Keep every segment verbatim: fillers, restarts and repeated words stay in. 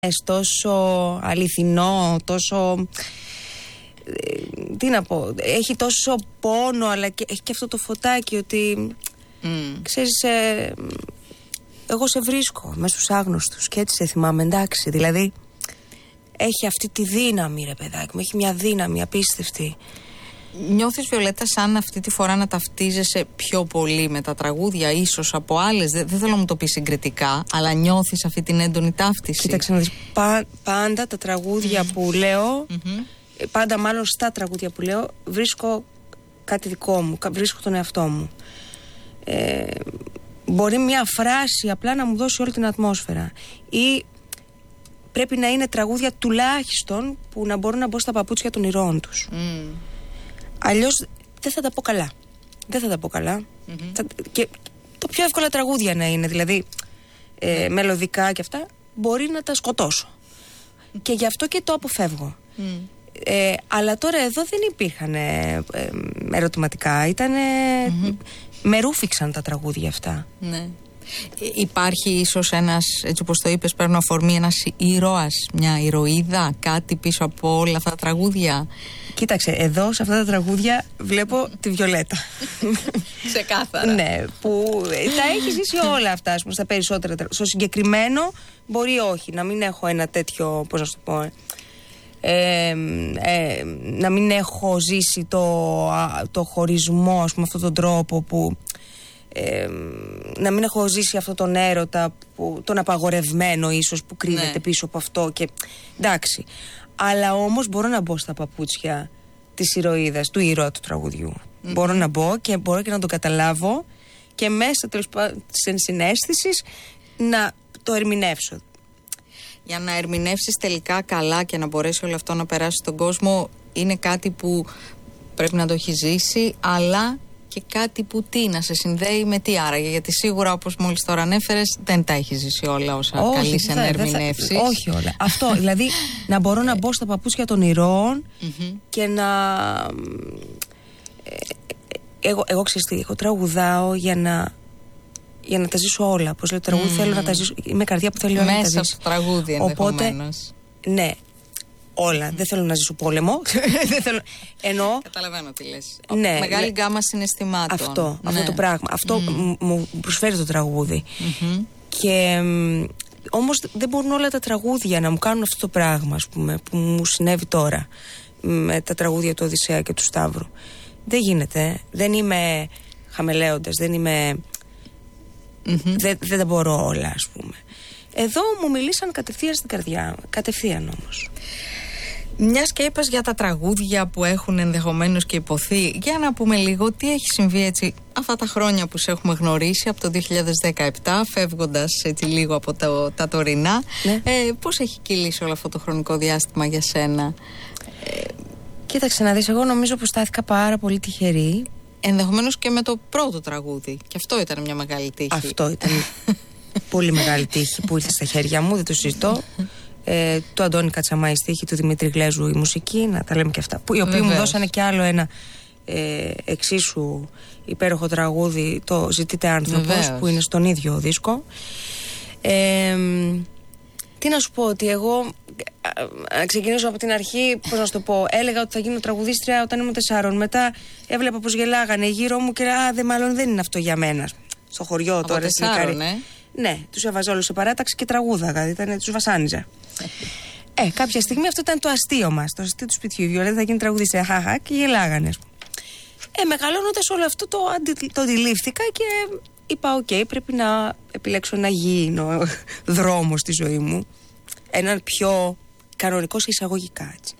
τόσο αληθινό, τόσο, τι να πω, έχει τόσο πόνο, αλλά και, έχει και αυτό το φωτάκι ότι mm. ξέρεις, ε, εγώ σε βρίσκω μέσα στους άγνωστους και έτσι σε θυμάμαι, εντάξει, δηλαδή έχει αυτή τη δύναμη, ρε παιδάκι μου, έχει μια δύναμη απίστευτη. Νιώθεις, Βιολέτα, σαν αυτή τη φορά να ταυτίζεσαι πιο πολύ με τα τραγούδια, ίσως από άλλες? Δεν, δεν θέλω να μου το πεις συγκριτικά, αλλά νιώθεις αυτή την έντονη ταύτιση? Κοίταξε να δεις, πα, πάντα τα τραγούδια mm-hmm. που λέω, mm-hmm. πάντα μάλλον στα τραγούδια που λέω, βρίσκω κάτι δικό μου, βρίσκω τον εαυτό μου. Ε, μπορεί μια φράση απλά να μου δώσει όλη την ατμόσφαιρα, ή πρέπει να είναι τραγούδια τουλάχιστον που να μπορούν να μπω στα παπούτσια των ηρώων τους. Mm. Αλλιώς δεν θα τα πω καλά. Δεν θα τα πω καλά. Mm-hmm. Θα, και το πιο εύκολα τραγούδια να είναι, δηλαδή ε, mm. μελωδικά και αυτά, μπορεί να τα σκοτώσω. Mm. Και γι' αυτό και το αποφεύγω. Mm. Ε, αλλά τώρα εδώ δεν υπήρχαν ε, ε, ερωτηματικά. Ήτανε, mm-hmm. με ρούφηξαν τα τραγούδια αυτά. Ναι. Υπάρχει ίσως ένας, έτσι όπως το είπες, παίρνω αφορμή, ένας ήρωας, μια ηρωίδα, κάτι πίσω από όλα αυτά τα τραγούδια? Κοίταξε, εδώ σε αυτά τα τραγούδια βλέπω τη Βιολέτα. Ξεκάθαρα. Ναι, που τα έχει ζήσει όλα αυτά, ας πούμε, στα περισσότερα. Στο συγκεκριμένο μπορεί όχι, να μην έχω ένα τέτοιο, πώς να σου το πω, ε, ε, να μην έχω ζήσει το, το χωρισμό, ας πούμε, αυτόν τον τρόπο που Ε, να μην έχω ζήσει αυτόν τον έρωτα που, τον απαγορευμένο ίσως που κρύβεται ναι. πίσω από αυτό και, εντάξει, αλλά όμως μπορώ να μπω στα παπούτσια της ηρωίδας, του ήρωα του τραγουδιού. Mm-hmm. Μπορώ να μπω και μπορώ και να τον καταλάβω και μέσα τέλος πάντων της ενσυναίσθησης να το ερμηνεύσω. Για να ερμηνεύσεις τελικά καλά και να μπορέσει όλο αυτό να περάσει στον κόσμο, είναι κάτι που πρέπει να το έχει ζήσει, αλλά και κάτι που τι να σε συνδέει με τι άραγε? Γιατί σίγουρα, όπως μόλις τώρα ανέφερες, δεν τα έχει ζήσει όλα όσα καλείς να ερμηνεύσεις. Όχι όλα. Αυτό, δηλαδή να μπορώ να μπω στα παπούτσια των ηρώων mm-hmm. και να... Ε, εγώ, εγώ ξέρεις τι, εγώ τραγουδάω για να, για να τα ζήσω όλα. Πώς λέω, το τραγούδι mm. θέλω να τα ζήσω. Είμαι καρδιά που θέλει όλα να τα ζήσω. Μέσα στο τραγούδι ενδεχομένως. Οπότε, ναι. Όλα. Mm. Δεν θέλω να ζήσω πόλεμο. Δεν θέλω... Εννοώ. Καταλαβαίνω τι λες. Ναι, Μεγάλη ναι. γκάμα συναισθημάτων. Αυτό, ναι. αυτό το πράγμα. Αυτό mm. μου προσφέρει το τραγούδι. Mm-hmm. Και όμως δεν μπορούν όλα τα τραγούδια να μου κάνουν αυτό το πράγμα, ας πούμε, που μου συνέβη τώρα με τα τραγούδια του Οδυσσέα και του Σταύρου. Δεν γίνεται. Δεν είμαι χαμελέοντας. Δεν είμαι. Mm-hmm. Δεν, δεν τα μπορώ όλα, ας πούμε. Εδώ μου μιλήσαν κατευθείαν στην καρδιά. Κατευθείαν όμως. Μιας και είπες για τα τραγούδια που έχουν ενδεχομένως και υποθεί, για να πούμε λίγο τι έχει συμβεί έτσι αυτά τα χρόνια που σε έχουμε γνωρίσει, από το δύο χιλιάδες δεκαεπτά, φεύγοντας έτσι λίγο από το, τα τωρινά. Ναι. Ε, πώς έχει κυλήσει όλο αυτό το χρονικό διάστημα για σένα? Ε, κοίταξε να δεις, εγώ νομίζω πως στάθηκα πάρα πολύ τυχερή. Ενδεχομένως και με το πρώτο τραγούδι. Και αυτό ήταν μια μεγάλη τύχη. Αυτό ήταν πολύ μεγάλη τύχη που ήρθε στα χέρια μου, δεν το συζητώ. Ε, του Αντώνη Κατσαμάη στίχη, του Δημήτρη Γλέζου η μουσική, να τα λέμε και αυτά, που, οι οποίοι μου δώσανε κι άλλο ένα ε, εξίσου υπέροχο τραγούδι, το Ζητείτε Άνθρωπος. Βεβαίως. Που είναι στον ίδιο δίσκο. ε, Τι να σου πω, ότι εγώ να ξεκινήσω από την αρχή, πώς να σου το πω, έλεγα ότι θα γίνω τραγουδίστρια όταν ήμουν τεσσάρων. Μετά έβλεπα πως γελάγανε γύρω μου και α, δε, μάλλον δεν είναι αυτό για μένα. Στο χωριό από τώρα στην Ικαρία. Ναι. Ναι, τους έβαζα όλους σε παράταξη και τραγούδαγα, ήταν, τους βασάνιζα. Ε, κάποια στιγμή αυτό ήταν το αστείο μας, το αστείο του σπιτιού. Η Βιολέτα θα γίνει τραγουδίστρια, χαχα, και γελάγανε. Ε, μεγαλώνοντας όλο αυτό το, αντι, το αντιλήφθηκα και είπα, οκ, okay, πρέπει να επιλέξω ένα γήινο δρόμο στη ζωή μου. Έναν πιο κανονικό σε εισαγωγικά, έτσι.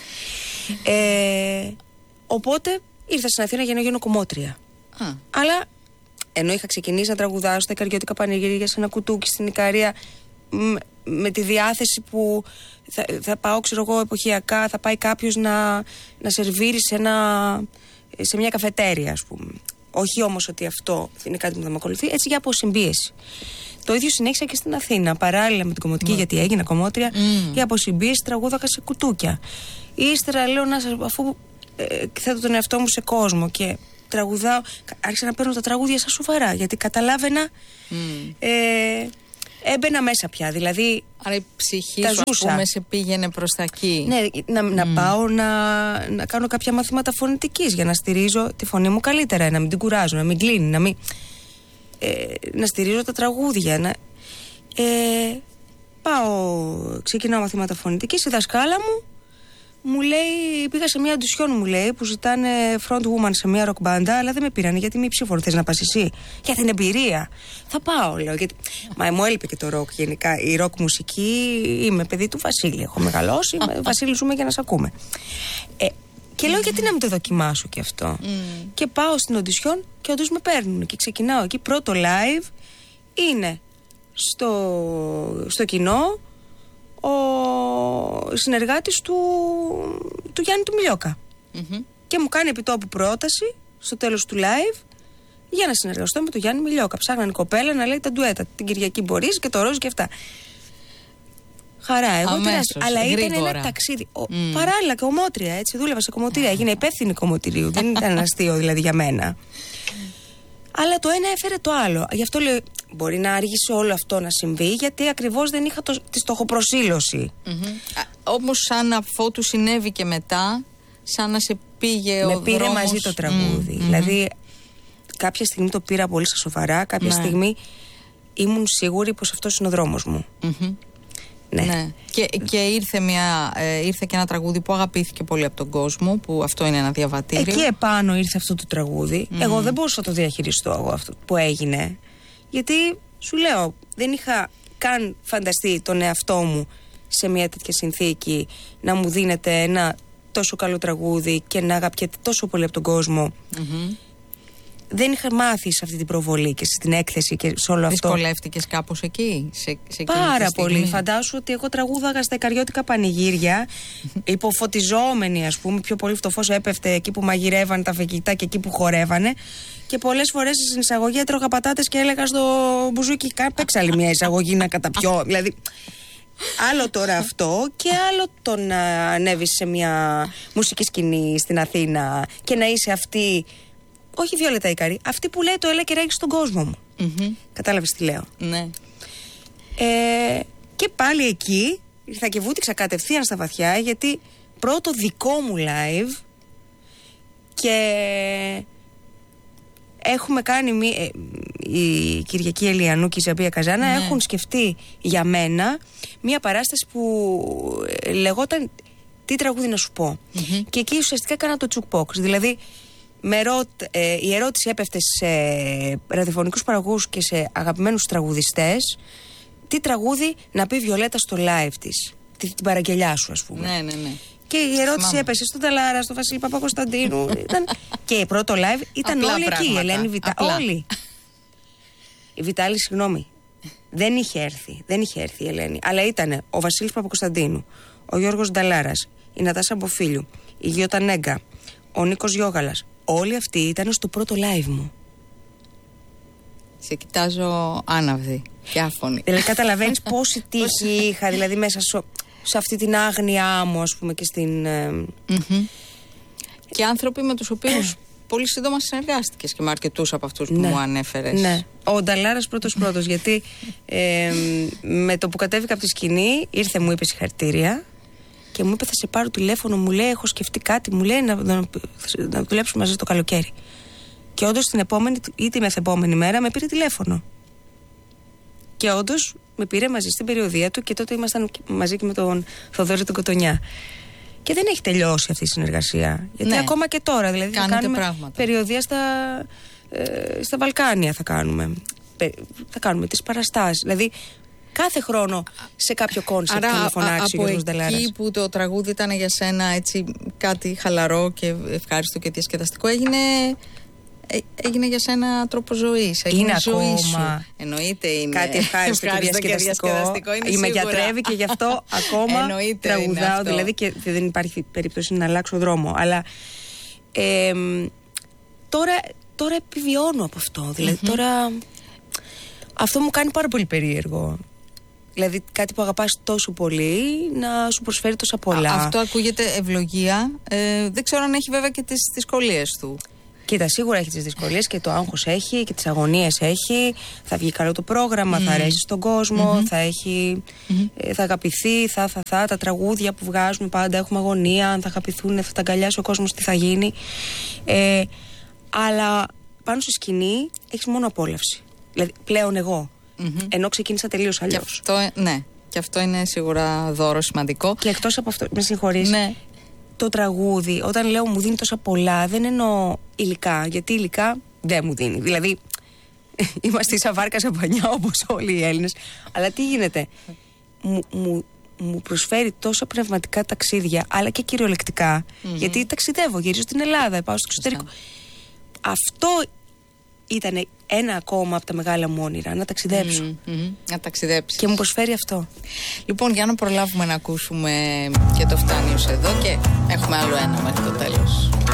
ε, οπότε ήρθα στην Αθήνα για να γίνω κομμότρια. Α. Αλλά ενώ είχα ξεκινήσει να τραγουδάω στα Ικαριώτικα πανηγύρια, σε ένα κουτούκι στην Ικαρία, με, με τη διάθεση που θα, θα πάω, ξέρω εγώ, εποχιακά, θα πάει κάποιος να, να σερβίρει σε, ένα, σε μια καφετέρια, ας πούμε. Όχι όμως ότι αυτό είναι κάτι που θα με ακολουθεί, έτσι για αποσυμπίεση. Το ίδιο συνέχισα και στην Αθήνα, παράλληλα με την κομμωτική, mm. γιατί έγινα κομμότρια, mm. για αποσυμπίεση τραγούδακα σε κουτούκια. Ύστερα λέω, να, αφού ε, θέτω τον εαυτό μου σε κόσμο και τραγουδάω, άρχισα να παίρνω τα τραγούδια σαν σοβαρά, γιατί καταλάβαινα mm. ε, έμπαινα μέσα πια. Δηλαδή. Άρα η ψυχή σου, ας πούμε, σε πήγαινε προς τα εκεί. Ναι, να, mm. να πάω να, να κάνω κάποια μαθήματα φωνητικής για να στηρίζω τη φωνή μου καλύτερα, να μην την κουράζω, να μην κλείνει, να μην. Ε, να στηρίζω τα τραγούδια. Να, ε, πάω, ξεκινάω μαθήματα φωνητικής, η δασκάλα μου μου λέει, πήγα σε μια αντισιόν, μου λέει, που ζητάνε front woman σε μια rock μπάντα, αλλά δεν με πήρανε γιατί είμαι ψήφορο. Θες να πας εσύ? Για την εμπειρία. Θα πάω, λέω. Γιατί... Μα μου έλειπε και το rock γενικά. Η rock μουσική, είμαι παιδί του Βασίλη. Έχω μεγαλώσει. Βασίλη, ζούμε για να σ' ακούμε. Ε, και λέω, γιατί να μην το δοκιμάσω κι αυτό. Mm. Και πάω στην οντισιόν και όντως με παίρνουν. Και ξεκινάω εκεί. Πρώτο live είναι στο, στο κοινό ο συνεργάτης του, του Γιάννη του Μιλιόκα. Mm-hmm. Και μου κάνει επιτόπου πρόταση στο τέλος του live για να συνεργαστώ με τον Γιάννη Μιλιόκα. Ψάχνανε η κοπέλα να λέει τα ντουέτα. Την Κυριακή μπορείς και το ροζ και αυτά. Χαρά, εγώ τεράστια. Αλλά ήταν ένα ταξίδι. Ο, mm. Παράλληλα και ομότρια, έτσι. Δούλευα σε κομμωτήρια. Έγινε υπεύθυνη κομμωτηρίου. Δεν ήταν ένα αστείο δηλαδή για μένα. Αλλά το ένα έφερε το άλλο. Γι' αυτό λέω, μπορεί να άργησε όλο αυτό να συμβεί, γιατί ακριβώς δεν είχα το, τη στοχοπροσήλωση. Mm-hmm. Όμως, σαν αφότου συνέβη και μετά, σαν να σε πήγε με ο πήρε δρόμος... μαζί το τραγούδι. Mm-hmm. Δηλαδή, κάποια στιγμή το πήρα πολύ στα σοβαρά, κάποια ναι. στιγμή ήμουν σίγουρη πως αυτός είναι ο δρόμος μου. Mm-hmm. Ναι. Ναι. Και, και ήρθε, μια, ε, ήρθε και ένα τραγούδι που αγαπήθηκε πολύ από τον κόσμο, που αυτό είναι ένα διαβατήριο. Εκεί επάνω ήρθε αυτό το τραγούδι. Mm. Εγώ δεν μπορούσα να το διαχειριστώ εγώ αυτό που έγινε. Γιατί σου λέω, δεν είχα καν φανταστεί τον εαυτό μου σε μια τέτοια συνθήκη να μου δίνεται ένα τόσο καλό τραγούδι και να αγαπιέται τόσο πολύ από τον κόσμο. Mm-hmm. Δεν είχα μάθει σε αυτή την προβολή και στην έκθεση και σε όλο αυτό. Δυσκολεύτηκες κάπως εκεί, σε, σε πάρα πολύ. Φαντάσου ότι εγώ τραγούδαγα στα Ικαριώτικα πανηγύρια, υποφωτιζόμενοι, ας πούμε. Πιο πολύ το φως έπεφτε εκεί που μαγειρεύανε τα φεγγιτά και εκεί που χορεύανε. Και πολλές φορές στην εισαγωγή έτρωγα πατάτες και έλεγα στο μπουζούκι, παίξα άλλη μια εισαγωγή να καταπιώ. Δηλαδή, άλλο τώρα αυτό και άλλο το να ανέβεις σε μια μουσική σκηνή στην Αθήνα και να είσαι αυτή. Όχι η Βιόλετα Ικαρή, αυτή που λέει το έλα και ράγει στον κόσμο μου. Mm-hmm. Κατάλαβες τι λέω. Ναι. Ε, και πάλι εκεί ήρθα και βούτυξα κατευθείαν στα βαθιά, γιατί πρώτο δικό μου live και έχουμε κάνει μη, ε, η Κυριακή Ελιανού και η Ζαμπία Καζάνα, ναι, έχουν σκεφτεί για μένα μια παράσταση που ε, λεγόταν τι τραγούδι να σου πω. Mm-hmm. Και εκεί ουσιαστικά έκανα το jukebox. Δηλαδή με ρώτ, ε, η ερώτηση έπεφτε σε ραδιοφωνικούς παραγωγούς και σε αγαπημένους τραγουδιστές, τι τραγούδι να πει Βιολέτα στο live της, την, την παραγγελιά σου, ας πούμε. Ναι, ναι, ναι. Και η ερώτηση Μάμα. έπεσε στον Ταλάρα, στον Βασίλη Παπακοσταντίνου. Ήταν... και πρώτο live ήταν απλά όλοι πράγματα. Εκεί. Η Ελένη Βιτάλη. Όλοι. Η Βιτάλη, συγγνώμη, δεν είχε έρθει. Δεν είχε έρθει η Ελένη. Αλλά ήταν ο Βασίλης Παπακοσταντίνου, ο Γιώργος Νταλάρας, η Νατάσα Μποφίλιου, η Γιώτα Νέγκα, ο Νίκος Γιώγαλας. Όλοι αυτοί ήταν στο πρώτο live μου. Σε κοιτάζω άναυδη και άφωνη. Δηλαδή καταλαβαίνεις πόση τύχη είχα, δηλαδή μέσα σε, σε αυτή την άγνοιά μου, ας πούμε, και στην... Mm-hmm. Και άνθρωποι με τους οποίους πολύ σύντομα συνεργάστηκες και με αρκετούς από αυτούς που ναι. μου ανέφερες. Ναι, ο Νταλάρας πρώτος πρώτος, γιατί ε, με το που κατέβηκα από τη σκηνή ήρθε, μου είπε συγχαρητήρια. Και μου είπε, θα σε πάρω τηλέφωνο, μου λέει, έχω σκεφτεί κάτι, μου λέει να, να, να δουλέψουμε μαζί το καλοκαίρι. Και όντως την επόμενη ή τη μεθεπόμενη μέρα με πήρε τηλέφωνο. Και όντως με πήρε μαζί στην περιοδεία του και τότε ήμασταν μαζί και με τον Θοδωρή τον Κοτονιά. Και δεν έχει τελειώσει αυτή η συνεργασία. Γιατί ναι. ακόμα και τώρα, δηλαδή κάνετε θα κάνουμε πράγματα. Περιοδεία στα, ε, στα Βαλκάνια θα κάνουμε. Θα κάνουμε τις παραστάσεις. Δηλαδή κάθε χρόνο σε κάποιο κόνσεπτ να φωνάξει ο Γιώργος Νταλάρας. Από εκεί που το τραγούδι ήταν για σένα έτσι κάτι χαλαρό και ευχάριστο και διασκεδαστικό, έγινε, ε, έγινε για σένα τρόπο ζωής. Είναι ζωή ακόμα. Σου. Εννοείται είναι. Κάτι ευχάριστο, ευχάριστο και διασκεδαστικό. Και διασκεδαστικό είναι η με γιατρεύει και γι' αυτό ακόμα τραγουδάω. Δηλαδή και δεν υπάρχει περίπτωση να αλλάξω δρόμο. Αλλά ε, τώρα, τώρα επιβιώνω από αυτό. Δηλαδή mm-hmm. τώρα αυτό μου κάνει πάρα πολύ περίεργο. Δηλαδή κάτι που αγαπάς τόσο πολύ να σου προσφέρει τόσα πολλά. Α, αυτό ακούγεται ευλογία. Ε, δεν ξέρω αν έχει βέβαια και τις δυσκολίες του. Κοίτα, σίγουρα έχει τις δυσκολίες και το άγχος έχει και τις αγωνίες έχει. Θα βγει καλό το πρόγραμμα, mm. θα αρέσει στον κόσμο, mm-hmm. θα έχει, mm-hmm. ε, θα αγαπηθεί, θα, θα, θα, τα τραγούδια που βγάζουμε πάντα έχουμε αγωνία, αν θα αγαπηθούν, θα τα αγκαλιάσει ο κόσμος, τι θα γίνει. Ε, αλλά πάνω στη σκηνή έχεις μόνο απόλαυση. Δηλαδή πλέον εγώ, mm-hmm. ενώ ξεκίνησα τελείως αλλιώς. Και αυτό, ναι, και αυτό είναι σίγουρα δώρο σημαντικό. Και εκτός από αυτό, με συγχωρείς, ναι. το τραγούδι, όταν λέω μου δίνει τόσα πολλά, δεν εννοώ υλικά, γιατί υλικά δεν μου δίνει. Δηλαδή, είμαστε η σαβάρκα σε πανιά όπως όλοι οι Έλληνες. Αλλά τι γίνεται, μου, μου, μου προσφέρει τόσα πνευματικά ταξίδια, αλλά και κυριολεκτικά, mm-hmm. γιατί ταξιδεύω, γυρίζω στην Ελλάδα, πάω στο εξωτερικό. Αυτό ήταν ένα ακόμα από τα μεγάλα μου όνειρα, να ταξιδέψω. Mm, mm, να ταξιδέψεις. Και μου προσφέρει αυτό. Λοιπόν, για να προλάβουμε να ακούσουμε και το Φτάνει ως εδώ και έχουμε άλλο ένα μέχρι το τέλος.